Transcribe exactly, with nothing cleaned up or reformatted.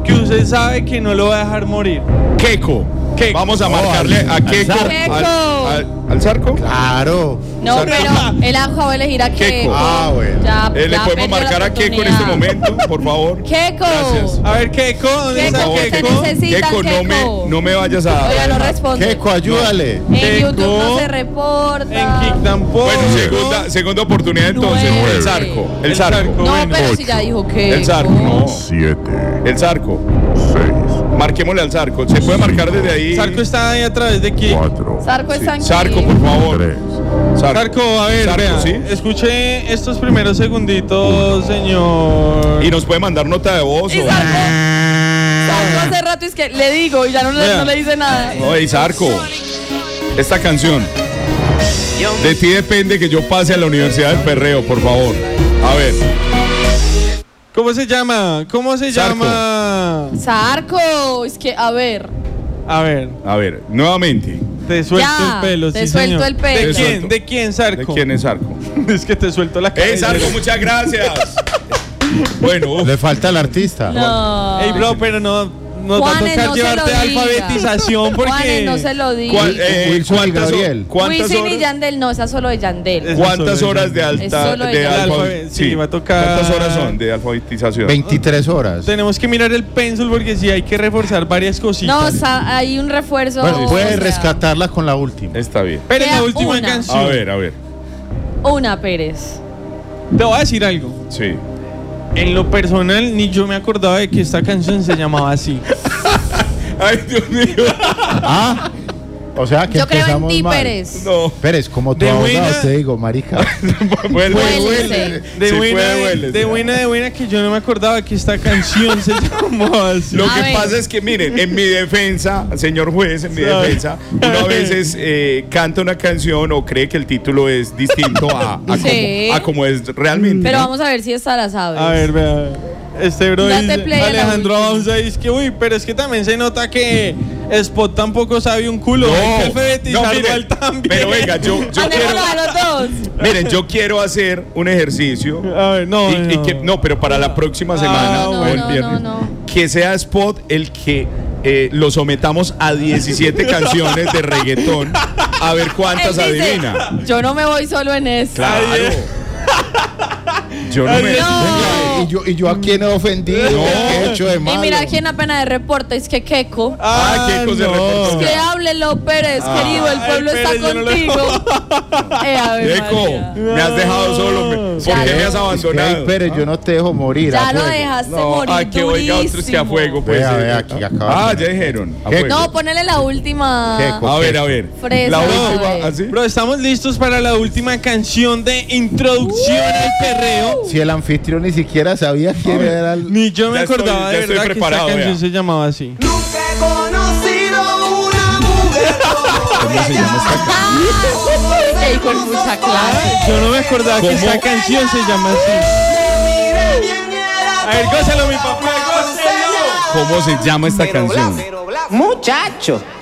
que usted sabe que no lo va a dejar morir. Keiko. Keiko. Vamos a marcarle al, a Keiko. Keiko. Al, al, ¿Al Zarco? Claro. No, Zarco. pero el Ajo va a elegir a Keiko. Keiko. Ah, bueno. Ya, Eh, ¿Le ya podemos perdió marcar la a Keiko en este oportunidad. momento, por favor? Keiko. Gracias. A ver, Keiko, ¿dónde Keiko, está ¿qué te Keiko? necesitan, Keiko, no me, Keiko? no me vayas a... Oiga, no responde. Keiko, ayúdale. En Keiko. YouTube no se reporta. En Kick tampoco. Bueno, segunda, segunda oportunidad entonces. Nueve. El Zarco. El El Zarco. Zarco. No, Bueno. pero si ya dijo Keiko. El Zarco. No. siete, El Zarco. seis, Marquémosle al Zarco. ¿Se puede marcar desde ahí? Zarco está ahí a través de Kick. cuatro, Zarco es San Zarco, Kick. por favor. tres, Zarco, a ver, Zarco, vea, ¿sí? escuche estos primeros segunditos, señor. Y nos puede mandar nota de voz. Y o... Zarco, Zarco hace rato es que le digo y ya no le, Vea. no le dice nada. Oye, Zarco. Esta canción. De ti depende que yo pase a la Universidad del Perreo, por favor. A ver. ¿Cómo se llama? ¿Cómo se Zarco. llama? Zarco, es que, a ver. A ver, A ver, nuevamente. te suelto Ya, el pelo, te sí, suelto señor. el pelo. ¿De Te quién? suelto. ¿De quién, Zarco? ¿De quién es Zarco? Es que te suelto la ¡Eh, cabeza. Zarco, muchas gracias! Bueno, uf. Le falta el artista. No. Ey, bro, pero no, nos va a Juanes, tocar no se llevarte lo a diga. alfabetización porque... Juanes, no se lo diga. ¿Cuál- eh, Wilson y ¿cuántas, Gabriel. ¿cuántas Wisin y horas, Yandel, no, esa es solo de Yandel. Es- ¿cuántas solo horas de de- Es alta solo de de Yandel. alfa- Sí, va a tocar- ¿Cuántas horas son de alfabetización? veintitrés horas. Tenemos que mirar el pencil porque sí hay que reforzar varias No, cositas. o sea, hay un refuerzo. Bueno, o puede sea, rescatarla con la última. Está bien. Pero en la Queda última una. canción... A ver, a ver. Una, Pérez. Te voy a decir algo. Sí. En lo personal, ni yo me acordaba de que esta canción se llamaba así. Ay, Dios mío. Ah, o sea que Yo creo en empezamos ti, mal. Pérez. No. Pérez, como tu De abogado buena- te digo, marica. Vuelve, Vuélvese. vuelve. De Sí, buena, puede, de, vuelve. de buena, de buena que yo no me acordaba que esta canción se llamaba así. Lo A que ver. pasa es que, miren, en mi defensa, señor juez, en mi Ay. defensa, uno a veces eh, canta una canción o cree que el título es distinto a, a, Sí. como, a como es realmente. Pero ¿no? vamos a ver si esta la sabes. A ver, vea. Este bro Date dice, play a la Alejandro última. Bauza dice que, uy, pero es que también se nota que Spot tampoco sabe un culo. Hay que alfabetizarlo miren, a él también. pero venga, yo, yo quiero, Andémoslo a los dos. miren, yo quiero hacer un ejercicio. A ver, no, y, y no. que, no, pero para la próxima Ah, semana No, o el no, viernes, no, no. que sea Spot el que eh, lo sometamos a diecisiete canciones de reggaetón a ver cuántas Él dice, adivina. yo no me voy solo en eso. Claro. Yo no Ay, me. Dios. Venga, ¿y yo, ¿y yo a quién he ofendido? No. ¿Qué he hecho de Y malo? mira aquí en la pena de reporte es que Keiko. Ah, qué cosa no. reportó. Que háblelo, Pérez, Ah. querido, el Ay, pueblo Pérez, está yo no lo- contigo. Eh, a ver, Eco, María. me has dejado solo. me- ¿Por Ya qué no. me has Es que, abandonado? ey, Pérez, yo no te dejo morir. Ya a lo fuego. dejaste No, morir a que oiga otros que a fuego, pues. Vea, eh. vea, aquí acaba Ah, de- ya dijeron. A ¿Qué? fuego. No, ponele la última. Keiko. A ver, a ver. Fresa, La a última, ver. ¿así? Bro, estamos listos para la última canción de introducción al perreo. Si el anfitrión ni siquiera sabía quién era el... Ni yo me Ya estoy- acordaba ya de estoy verdad preparado, que esta canción vea. se llamaba así. Nunca he conocido una mujer ¿Cómo se llama esta canción? Ey, con mucha clase. Yo no me acordaba que ¿Cómo? esta canción se llama así. mire bien y era A ver, gózalo, mi papá, gózalo. ¿Cómo se llama esta pero bla, canción? pero bla. Muchacho,